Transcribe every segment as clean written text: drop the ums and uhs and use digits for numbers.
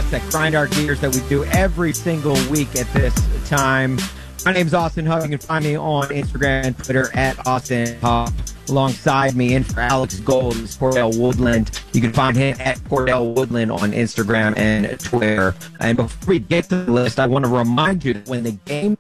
us, that grind our gears, that we do every single week at this time. My name's Austin Huff. You can find me on Instagram and Twitter at Austin Huff. Alongside me, in for Alex Gold, is Cordell Woodland. You can find him at Cordell Woodland on Instagram and Twitter. And before we get to the list, I want to remind you that when the game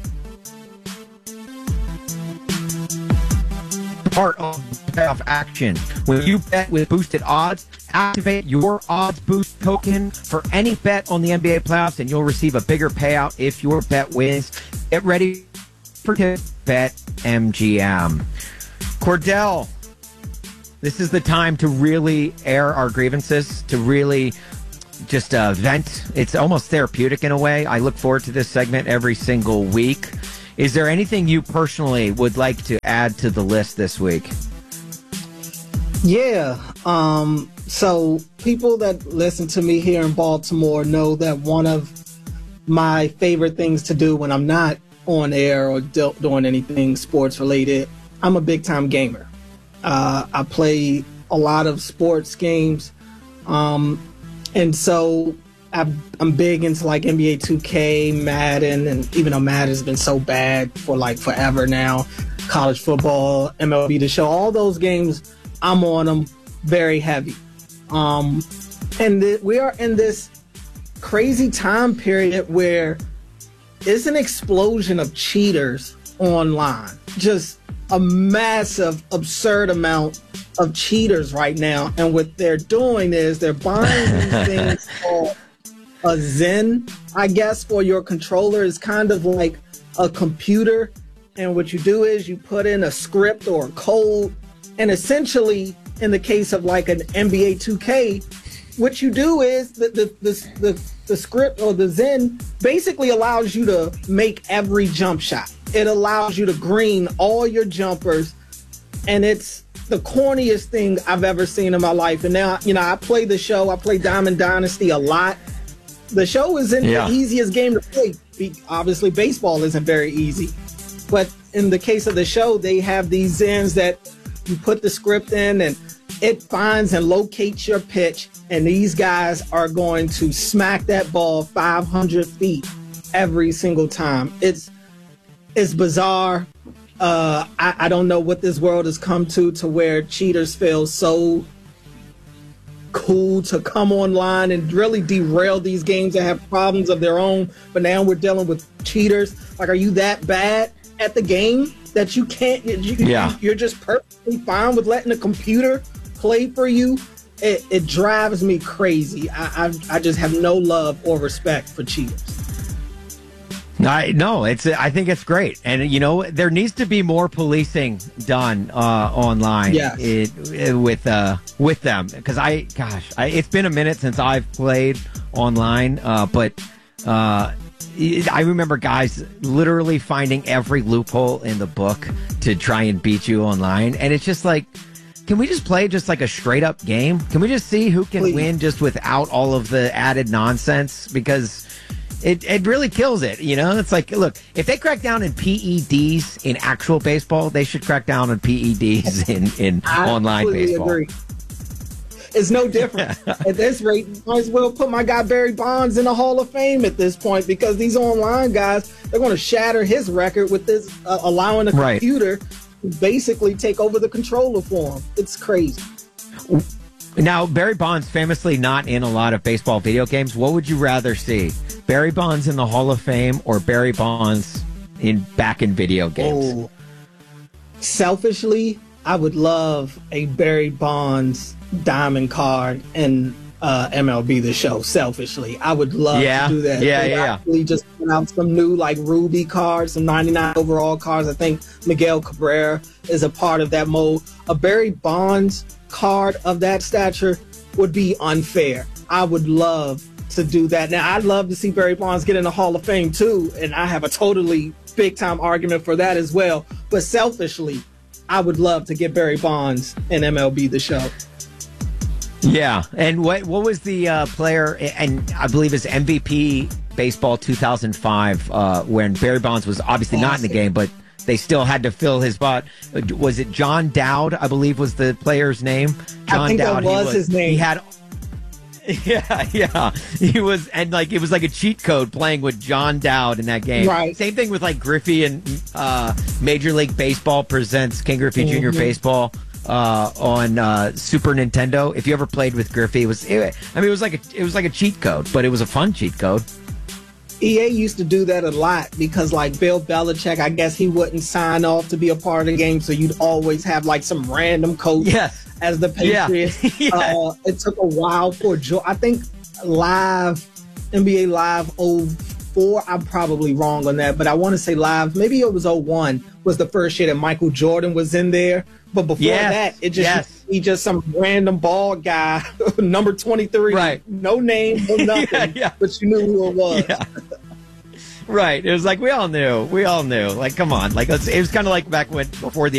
part of playoff action, when you bet with boosted odds, activate your odds boost token for any bet on the NBA playoffs, and you'll receive a bigger payout if your bet wins. Get ready for Bet MGM. Cordell, this is the time to really air our grievances, to really just vent. It's almost therapeutic in a way. I look forward to this segment every single week. Is there anything you personally would like to add to the list this week? Yeah. So people that listen to me here in Baltimore know that one of my favorite things to do when I'm not on air or doing anything sports related, I'm a big time gamer. I play a lot of sports games. And so I'm big into like NBA 2K, Madden, and even though Madden's been so bad for like forever now, college football, MLB The Show, all those games, I'm on them very heavy. We are in this crazy time period where it's an explosion of cheaters online. Just a massive, absurd amount of cheaters right now. And what they're doing is they're buying these things called a Zen, I guess, for your controller. Is kind of like a computer. And what you do is you put in a script or a code. And essentially, in the case of like an NBA 2K, what you do is the script or the Zen basically allows you to make every jump shot. It allows you to green all your jumpers. And it's the corniest thing I've ever seen in my life. And now, I play the show. I play Diamond Dynasty a lot. The show isn't the easiest game to play. Obviously, baseball isn't very easy. But in the case of the show, they have these Zens that you put the script in and it finds and locates your pitch. And these guys are going to smack that ball 500 feet every single time. It's bizarre. I don't know what this world has come to where cheaters feel so cool to come online and really derail these games that have problems of their own. But now we're dealing with cheaters. Like, are you that bad at the game that you can't? You're just perfectly fine with letting the computer play for you? It drives me crazy. I just have no love or respect for cheaters. I think it's great. And, there needs to be more policing done online with them. Because it's been a minute since I've played online. But I remember guys literally finding every loophole in the book to try and beat you online. And it's just like, can we just play just like a straight up game? Can we just see who can win just without all of the added nonsense? Because it really kills it, It's like, look, if they crack down in PEDs in actual baseball, they should crack down on PEDs in online baseball. Agree. It's no different. At this rate, might as well put my guy Barry Bonds in the Hall of Fame at this point, because these online guys, they're going to shatter his record with this allowing the computer to basically take over the controller for him. It's crazy. Now, Barry Bonds famously not in a lot of baseball video games. What would you rather see? Barry Bonds in the Hall of Fame or Barry Bonds back in video games? Oh, selfishly, I would love a Barry Bonds diamond card in MLB The Show. Selfishly, I would love to do that. Actually just put out some new like Ruby cards, some 99 overall cards. I think Miguel Cabrera is a part of that mold. A Barry Bonds card of that stature would be unfair. I would love to do that. Now, I'd love to see Barry Bonds get in the Hall of Fame too, and I have a totally big time argument for that as well. But selfishly, I would love to get Barry Bonds in MLB The Show. Yeah, and what was the player, and I believe it's MVP Baseball 2005, when Barry Bonds was obviously not in the game, but they still had to fill his spot. Was it John Dowd, I believe was the player's name? John I think Dowd, that was his name. Yeah. He was, and like it was like a cheat code playing with John Dowd in that game. Right. Same thing with like Griffey and Major League Baseball presents King Griffey Jr. Baseball on Super Nintendo. If you ever played with Griffey, it was like a cheat code, but it was a fun cheat code. EA used to do that a lot because, like, Bill Belichick, I guess he wouldn't sign off to be a part of the game, so you'd always have, like, some random coach as the Patriots. Yeah. It took a while for I think NBA Live 04, I'm probably wrong on that, but I want to say Live, maybe it was 01, was the first year that Michael Jordan was in there. But before that, he just some random bald guy, number 23, right? No name, no nothing, but you knew who it was. Yeah. Right. It was like we all knew. Like, come on. Like, it was kind of like back before the